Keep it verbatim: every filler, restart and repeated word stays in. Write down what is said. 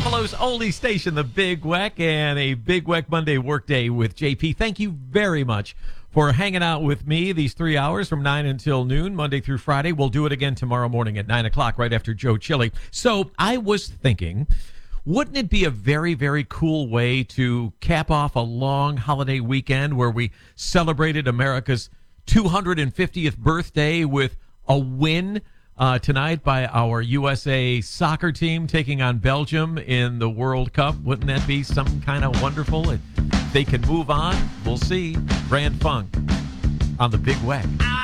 Buffalo's only station, the Big Weck, and a Big Weck Monday workday with J P. Thank you very much for hanging out with me these three hours from nine until noon, Monday through Friday. We'll do it again tomorrow morning at nine o'clock, right after Joe Chili. So I was thinking, wouldn't it be a very, very cool way to cap off a long holiday weekend where we celebrated America's two hundred fiftieth birthday with a win uh, tonight by our U S A soccer team taking on Belgium in the World Cup? Wouldn't that be some kind of wonderful? If they can move on, we'll see. Grand Funk on the Big Weck.